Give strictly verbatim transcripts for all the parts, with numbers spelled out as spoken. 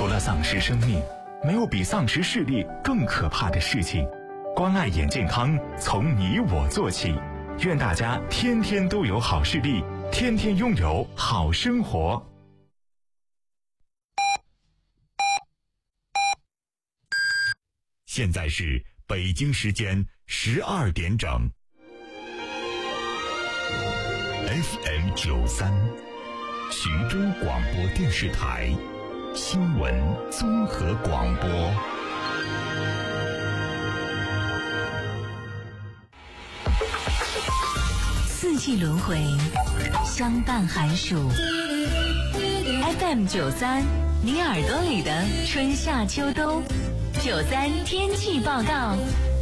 除了丧失生命，没有比丧失视力更可怕的事情。关爱眼健康，从你我做起。愿大家天天都有好视力，天天拥有好生活。 现在是北京时间十二点整。F M 九三，徐州广播电视台新闻综合广播。 四季轮回，相伴寒暑。F M 九三，你耳朵里的春夏秋冬。九三天气报告，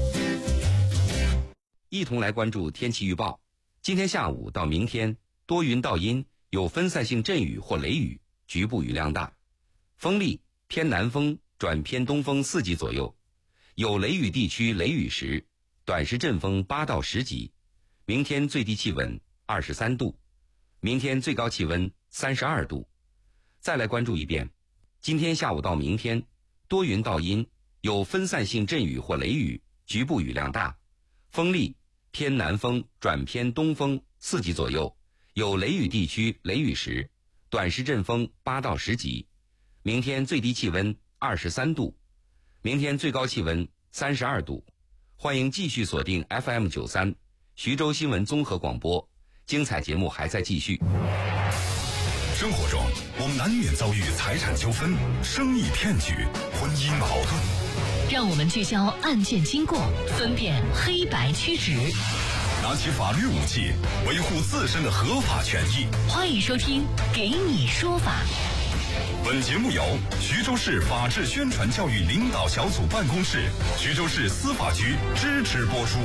一同来关注天气预报。今天下午到明天，多云到阴，有分散性阵雨或雷雨，局部雨量大，风力偏南风转偏东风四级左右，有雷雨地区雷雨时，短时阵风八到十级。明天最低气温二十三度，明天最高气温三十二度。再来关注一遍，今天下午到明天，多云到阴，有分散性阵雨或雷雨，局部雨量大，风力偏南风转偏东风四级左右，有雷雨地区雷雨时，短时阵风八到十级。明天最低气温二十三度，明天最高气温三十二度。欢迎继续锁定 F M 九三徐州新闻综合广播，精彩节目还在继续。 生活中，我们难免遭遇财产纠纷、生意骗局、婚姻矛盾。 让我们聚焦案件经过，分辨黑白曲直， 拿起法律武器，维护自身的合法权益。 欢迎收听《给你说法》。 本节目由徐州市法治宣传教育领导小组办公室、徐州市司法局支持播出。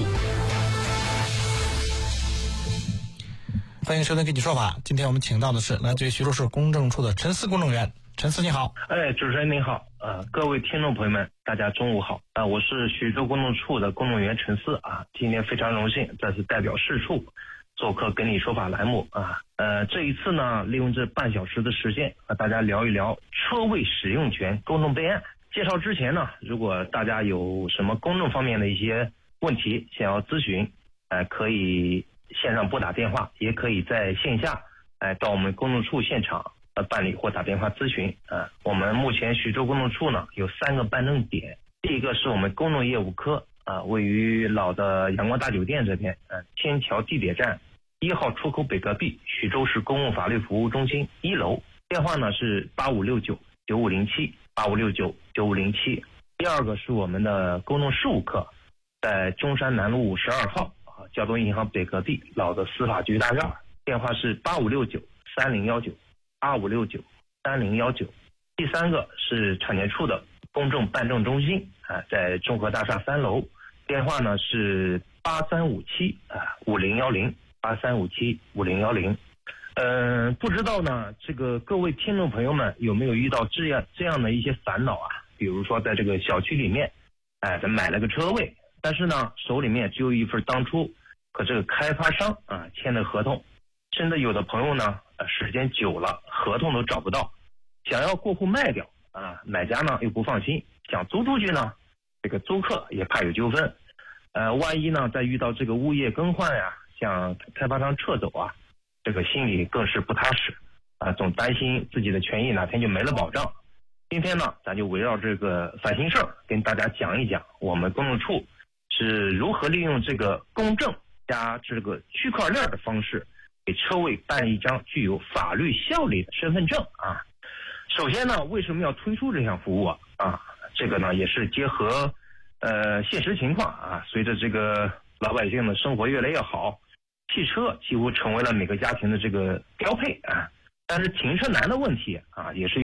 欢迎收听《给你说法》。今天我们请到的是来自于徐州市公证处的陈思公证员。陈思你好。 哎，主持人您好，呃，各位听众朋友们，大家中午好。啊、呃，我是徐州公证处的公证员陈思啊，今天非常荣幸再次代表市处做客《给你说法》栏目啊。呃，这一次呢，利用这半小时的时间和大家聊一聊车位使用权公证备案。介绍之前呢，如果大家有什么公证方面的一些问题想要咨询，呃，可以线上拨打电话，也可以在线下，哎、呃，到我们公证处现场呃办理或打电话咨询。呃，我们目前徐州公证处呢有三个办证点，第一个是我们公证业务科啊、呃，位于老的阳光大酒店这边，呃，天桥地铁站一号出口北隔壁，徐州市公共法律服务中心一楼，电话呢是八五六九九五零七八五六九九五零七。第二个是我们的公证事务科，在中山南路五十二号。交通银行北隔壁老的司法局大院，电话是八五六九三零幺九八五六九三零幺九。第三个是产检处的公证办证中心啊，在中和大厦三楼，电话呢是八三五七啊五零幺零八三五七五零幺零。嗯，不知道呢，这个各位听众朋友们有没有遇到这样这样的一些烦恼啊？比如说在这个小区里面，哎，咱买了个车位。但是呢，手里面只有一份当初和这个开发商啊签的合同，甚至有的朋友呢，呃，时间久了，合同都找不到，想要过户卖掉啊，买家呢又不放心，想租出去呢，这个租客也怕有纠纷，呃，万一呢再遇到这个物业更换呀，向开发商撤走啊，这个心里更是不踏实啊，总担心自己的权益哪天就没了保障。今天呢，咱就围绕这个烦心事儿，跟大家讲一讲我们公证处是如何利用这个公证加这个区块链的方式，给车位办一张具有法律效力的身份证啊。首先呢，为什么要推出这项服务啊？啊，这个呢也是结合呃现实情况啊，随着这个老百姓的生活越来越好，汽车几乎成为了每个家庭的这个标配啊。但是停车难的问题啊，也是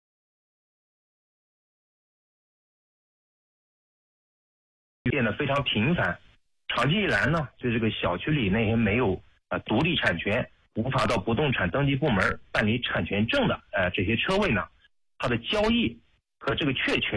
变得非常频繁，长期以来呢，对这个小区里那些没有啊、呃、独立产权、无法到不动产登记部门办理产权证的呃这些车位呢，它的交易和这个确权